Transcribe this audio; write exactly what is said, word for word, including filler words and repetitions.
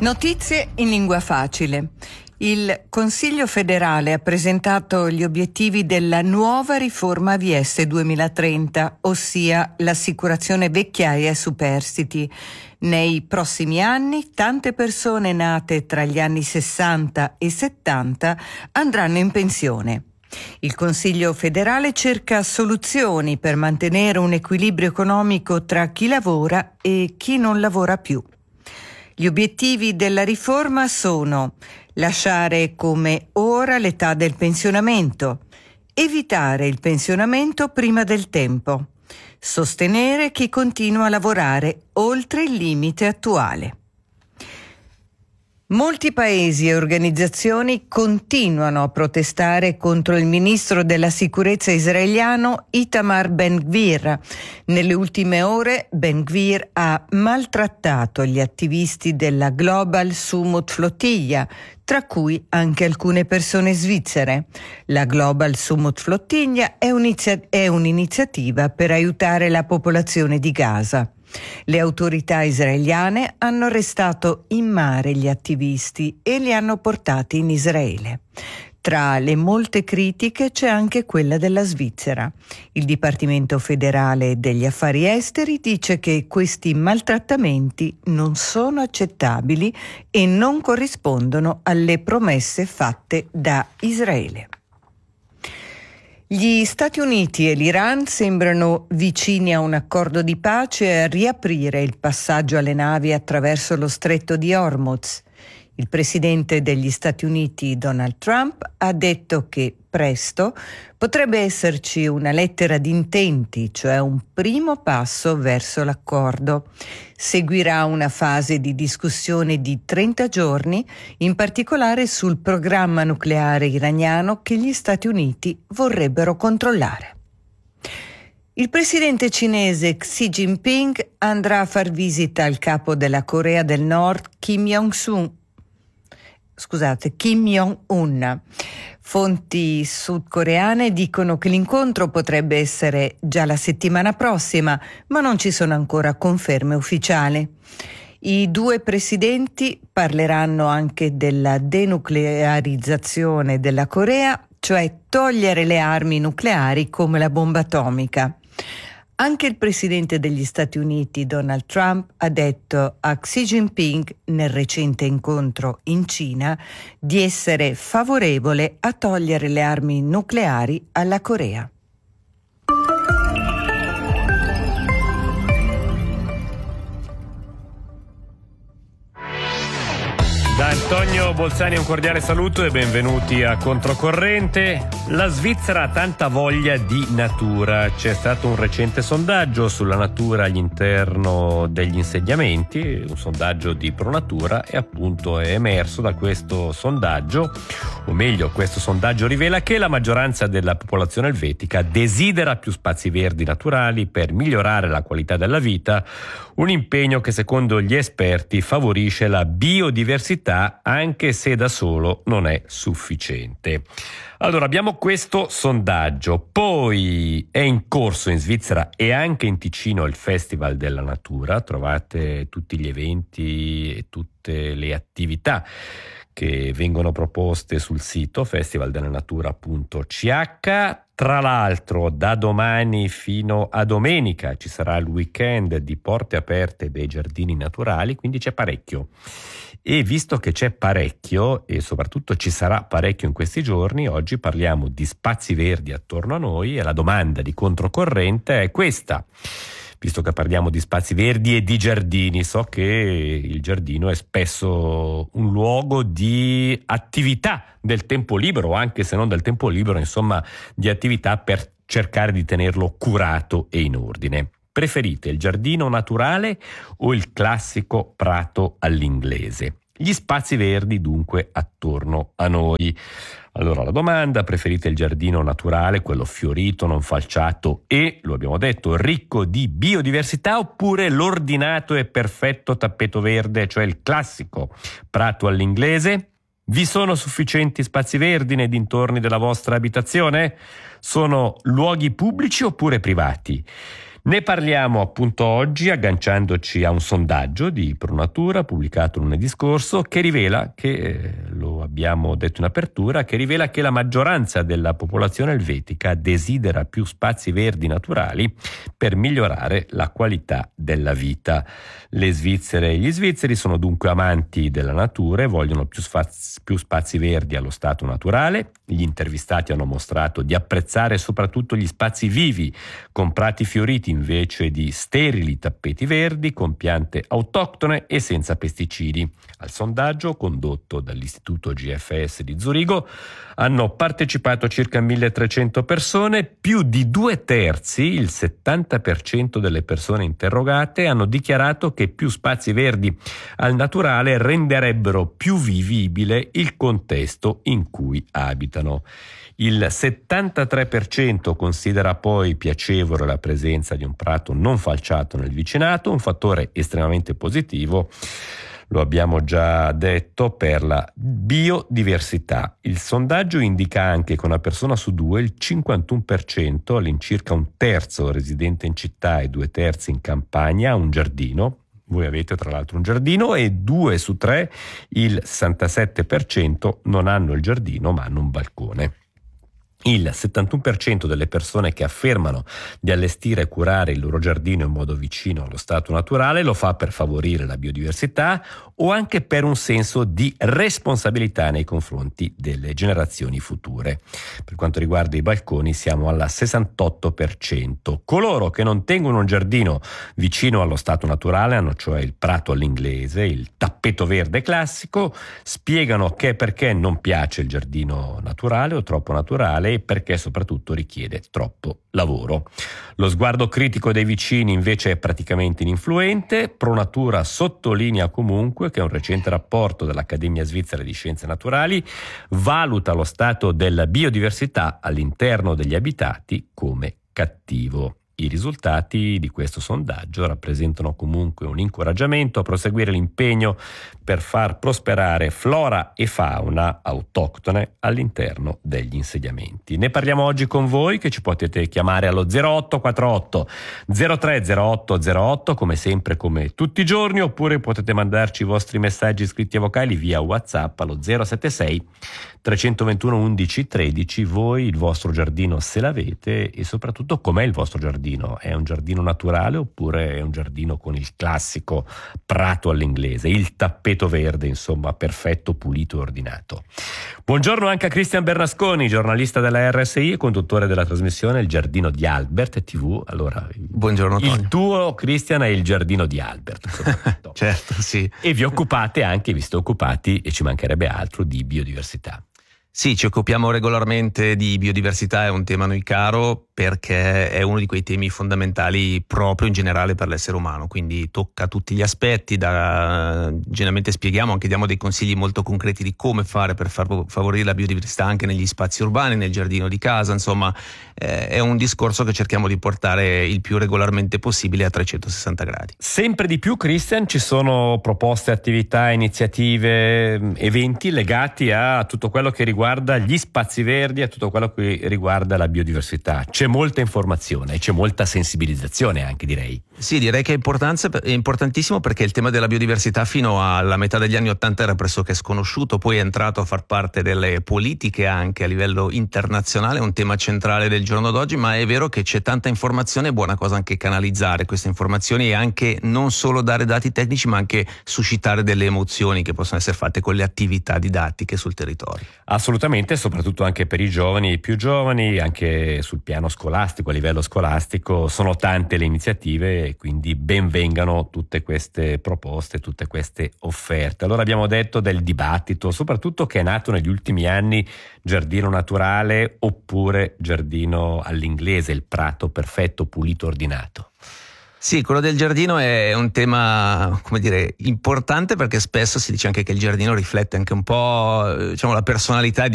Notizie in lingua facile. Il Consiglio federale ha presentato gli obiettivi della nuova riforma A V S duemilatrenta, ossia l'assicurazione vecchiaia e superstiti. Nei prossimi anni tante persone nate tra gli anni sessanta e settanta andranno in pensione. Il Consiglio federale cerca soluzioni per mantenere un equilibrio economico tra chi lavora e chi non lavora più. Gli obiettivi della riforma sono lasciare come ora l'età del pensionamento, evitare il pensionamento prima del tempo, sostenere chi continua a lavorare oltre il limite attuale. Molti paesi e organizzazioni continuano a protestare contro il ministro della sicurezza israeliano Itamar Ben-Gvir. Nelle ultime ore Ben-Gvir ha maltrattato gli attivisti della Global Sumut Flotilla, tra cui anche alcune persone svizzere. La Global Sumut Flotilla è, un'inizia- è un'iniziativa per aiutare la popolazione di Gaza. Le autorità israeliane hanno arrestato in mare gli attivisti e li hanno portati in Israele. Tra le molte critiche c'è anche quella della Svizzera. Il Dipartimento federale degli affari esteri dice che questi maltrattamenti non sono accettabili e non corrispondono alle promesse fatte da Israele. Gli Stati Uniti e l'Iran sembrano vicini a un accordo di pace e a riaprire il passaggio alle navi attraverso lo stretto di Hormuz. Il presidente degli Stati Uniti, Donald Trump, ha detto che presto potrebbe esserci una lettera di intenti, cioè un primo passo verso l'accordo. Seguirà una fase di discussione di trenta giorni, in particolare sul programma nucleare iraniano che gli Stati Uniti vorrebbero controllare. Il presidente cinese Xi Jinping andrà a far visita al capo della Corea del Nord, Kim Jong-un, Scusate, Kim Jong-un. Fonti sudcoreane dicono che l'incontro potrebbe essere già la settimana prossima, ma non ci sono ancora conferme ufficiali. I due presidenti parleranno anche della denuclearizzazione della Corea, cioè togliere le armi nucleari come la bomba atomica. Anche il presidente degli Stati Uniti, Donald Trump, ha detto a Xi Jinping nel recente incontro in Cina di essere favorevole a togliere le armi nucleari alla Corea. Da Antonio Bolzani un cordiale saluto e benvenuti a Controcorrente. La Svizzera ha tanta voglia di natura. C'è stato un recente sondaggio sulla natura all'interno degli insediamenti, un sondaggio di Pronatura, e appunto è emerso da questo sondaggio, o meglio questo sondaggio rivela che la maggioranza della popolazione elvetica desidera più spazi verdi naturali per migliorare la qualità della vita, un impegno che secondo gli esperti favorisce la biodiversità anche se da solo non è sufficiente. Allora abbiamo questo sondaggio, poi è in corso in Svizzera e anche in Ticino il Festival della Natura, trovate tutti gli eventi e tutte le attività che vengono proposte sul sito festivaldelanatura punto c h. Tra l'altro da domani fino a domenica ci sarà il weekend di porte aperte dei giardini naturali, quindi c'è parecchio. E visto che c'è parecchio e soprattutto ci sarà parecchio in questi giorni, oggi parliamo di spazi verdi attorno a noi e la domanda di Controcorrente è questa. Visto che parliamo di spazi verdi e di giardini, so che il giardino è spesso un luogo di attività del tempo libero, anche se non del tempo libero, insomma, di attività per cercare di tenerlo curato e in ordine. Preferite il giardino naturale o il classico prato all'inglese? Gli spazi verdi dunque attorno a noi. Allora la domanda: preferite il giardino naturale, quello fiorito, non falciato e, lo abbiamo detto, ricco di biodiversità, oppure l'ordinato e perfetto tappeto verde, cioè il classico prato all'inglese? Vi sono sufficienti spazi verdi nei dintorni della vostra abitazione? Sono luoghi pubblici oppure privati? Ne parliamo appunto oggi agganciandoci a un sondaggio di Pronatura pubblicato lunedì scorso che rivela che, eh, lo abbiamo detto in apertura, che rivela che la maggioranza della popolazione elvetica desidera più spazi verdi naturali per migliorare la qualità della vita. Le svizzere e gli svizzeri sono dunque amanti della natura e vogliono più spazi, più spazi verdi allo stato naturale. Gli intervistati hanno mostrato di apprezzare soprattutto gli spazi vivi, con prati fioriti invece di sterili tappeti verdi, con piante autoctone e senza pesticidi. Al sondaggio, condotto dall'Istituto G F S di Zurigo, hanno partecipato circa milletrecento persone, più di due terzi, il settanta per cento delle persone interrogate, hanno dichiarato che più spazi verdi al naturale renderebbero più vivibile il contesto in cui abitano. Il settantatré per cento considera poi piacevole la presenza di un prato non falciato nel vicinato, un fattore estremamente positivo, lo abbiamo già detto, per la biodiversità. Il sondaggio indica anche che una persona su due, il cinquantuno per cento, all'incirca un terzo residente in città e due terzi in campagna, ha un giardino. Voi avete tra l'altro un giardino, e due su tre, il sessantasette per cento, non hanno il giardino ma hanno un balcone. Il settantuno per cento delle persone che affermano di allestire e curare il loro giardino in modo vicino allo stato naturale lo fa per favorire la biodiversità o anche per un senso di responsabilità nei confronti delle generazioni future. Per quanto riguarda i balconi siamo alla sessantotto per cento. Coloro che non tengono un giardino vicino allo stato naturale hanno cioè il prato all'inglese, il tappeto verde classico, spiegano che perché non piace il giardino naturale o troppo naturale, e perché soprattutto richiede troppo lavoro. Lo sguardo critico dei vicini invece è praticamente ininfluente. Pronatura sottolinea comunque che un recente rapporto dell'Accademia Svizzera di Scienze Naturali valuta lo stato della biodiversità all'interno degli abitati come cattivo. I risultati di questo sondaggio rappresentano comunque un incoraggiamento a proseguire l'impegno per far prosperare flora e fauna autoctone all'interno degli insediamenti. Ne parliamo oggi con voi, che ci potete chiamare allo zero otto quattro otto zero tre zero otto zero otto, come sempre, come tutti i giorni, oppure potete mandarci i vostri messaggi scritti e vocali via WhatsApp allo zero sette sei trecentoventuno undici tredici. Voi il vostro giardino, se l'avete, e soprattutto com'è il vostro giardino? È un giardino naturale oppure è un giardino con il classico prato all'inglese, il tappeto verde, insomma, perfetto, pulito e ordinato? Buongiorno anche a Christian Bernasconi, giornalista della R S I e conduttore della trasmissione Il Giardino di Albert tivù. Allora, buongiorno Tonio. Il tuo, Christian, è il giardino di Albert. Certo, sì. E vi occupate anche, vi siete occupati, e ci mancherebbe altro, di biodiversità. Sì, ci occupiamo regolarmente di biodiversità, è un tema a noi caro perché è uno di quei temi fondamentali proprio in generale per l'essere umano, quindi tocca tutti gli aspetti. Da, generalmente spieghiamo, anche diamo dei consigli molto concreti di come fare per far favorire la biodiversità anche negli spazi urbani, nel giardino di casa, insomma eh, è un discorso che cerchiamo di portare il più regolarmente possibile a trecentosessanta gradi. Sempre di più, Christian, ci sono proposte, attività, iniziative, eventi legati a tutto quello che riguarda gli spazi verdi, a tutto quello che riguarda la biodiversità. C'è molta informazione, c'è molta sensibilizzazione anche, direi. Sì, direi che è, è importantissimo, perché il tema della biodiversità fino alla metà degli anni Ottanta era pressoché sconosciuto, poi è entrato a far parte delle politiche anche a livello internazionale, è un tema centrale del giorno d'oggi, ma è vero che c'è tanta informazione, è buona cosa anche canalizzare queste informazioni e anche non solo dare dati tecnici, ma anche suscitare delle emozioni che possono essere fatte con le attività didattiche sul territorio. Assolutamente, soprattutto anche per i giovani, i più giovani, anche sul piano scolastico, a livello scolastico sono tante le iniziative e quindi ben vengano tutte queste proposte, tutte queste offerte. Allora abbiamo detto del dibattito, soprattutto che è nato negli ultimi anni, giardino naturale oppure giardino all'inglese, il prato perfetto, pulito, ordinato. Sì, quello del giardino è un tema, come dire, importante, perché spesso si dice anche che il giardino riflette anche un po', diciamo, la personalità di